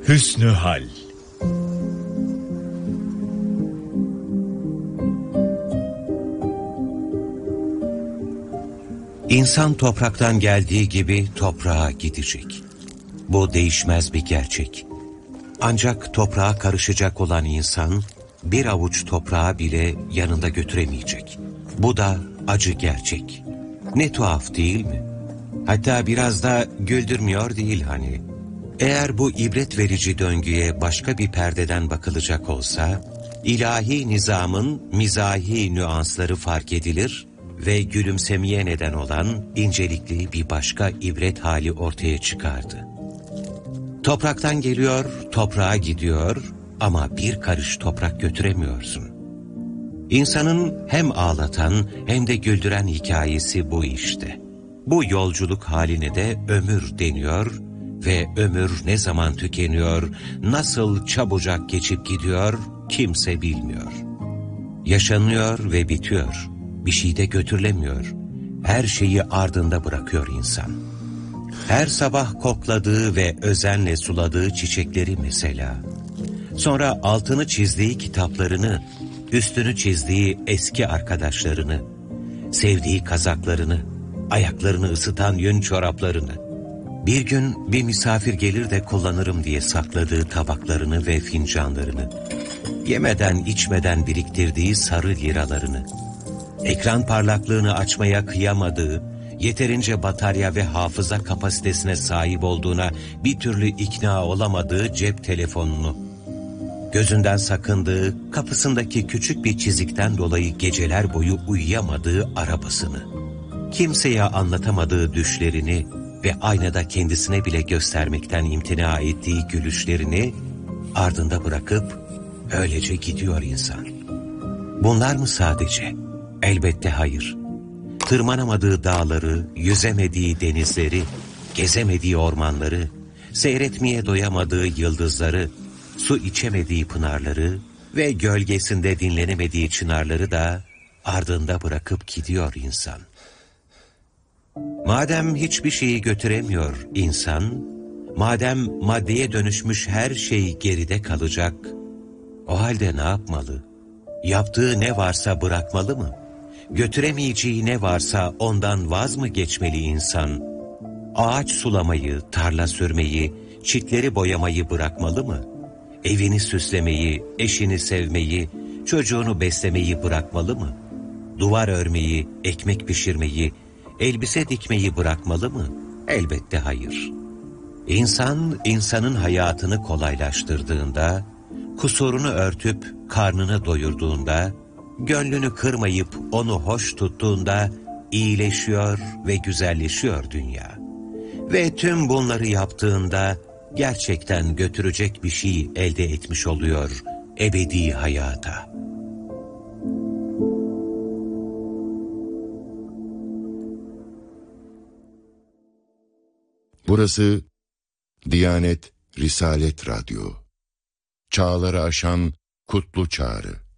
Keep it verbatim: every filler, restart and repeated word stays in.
Hüsnü hal. İnsan topraktan geldiği gibi toprağa gidecek. Bu değişmez bir gerçek. Ancak toprağa karışacak olan insan bir avuç toprağı bile yanında götüremeyecek. Bu da acı gerçek. Ne tuhaf değil mi? Hatta biraz da güldürmüyor değil hani. Eğer bu ibret verici döngüye başka bir perdeden bakılacak olsa, ilahi nizamın mizahi nüansları fark edilir ve gülümsemeye neden olan incelikli bir başka ibret hali ortaya çıkardı. Topraktan geliyor, toprağa gidiyor ama bir karış toprak götüremiyorsun. İnsanın hem ağlatan hem de güldüren hikayesi bu işte. Bu yolculuk haline de ömür deniyor ve ömür ne zaman tükeniyor, nasıl çabucak geçip gidiyor kimse bilmiyor. Yaşanıyor ve bitiyor. Bir şey de götürülemiyor. Her şeyi ardında bırakıyor insan. Her sabah kokladığı ve özenle suladığı çiçekleri mesela. Sonra altını çizdiği kitaplarını, üstünü çizdiği eski arkadaşlarını, sevdiği kazaklarını, ayaklarını ısıtan yün çoraplarını, bir gün bir misafir gelir de kullanırım diye sakladığı tabaklarını ve fincanlarını, yemeden içmeden biriktirdiği sarı liralarını, ekran parlaklığını açmaya kıyamadığı, yeterince batarya ve hafıza kapasitesine sahip olduğuna bir türlü ikna olamadığı cep telefonunu, gözünden sakındığı, kapısındaki küçük bir çizikten dolayı geceler boyu uyuyamadığı arabasını, kimseye anlatamadığı düşlerini ve aynada kendisine bile göstermekten imtina ettiği gülüşlerini ardında bırakıp öylece gidiyor insan. Bunlar mı sadece? Elbette hayır. Tırmanamadığı dağları, yüzemediği denizleri, gezemediği ormanları, seyretmeye doyamadığı yıldızları, su içemediği pınarları ve gölgesinde dinlenemediği çınarları da ardında bırakıp gidiyor insan. Madem hiçbir şeyi götüremiyor insan, madem maddeye dönüşmüş her şey geride kalacak, o halde ne yapmalı? Yaptığı ne varsa bırakmalı mı? Götüremeyeceği ne varsa ondan vaz mı geçmeli insan? Ağaç sulamayı, tarla sürmeyi, çitleri boyamayı bırakmalı mı? Evini süslemeyi, eşini sevmeyi, çocuğunu beslemeyi bırakmalı mı? Duvar örmeyi, ekmek pişirmeyi, elbise dikmeyi bırakmalı mı? Elbette hayır. İnsan, insanın hayatını kolaylaştırdığında, kusurunu örtüp karnını doyurduğunda, gönlünü kırmayıp onu hoş tuttuğunda iyileşiyor ve güzelleşiyor dünya. Ve tüm bunları yaptığında gerçekten götürecek bir şey elde etmiş oluyor ebedi hayata. Burası Diyanet Risalet Radyo. Çağları aşan kutlu çağrı.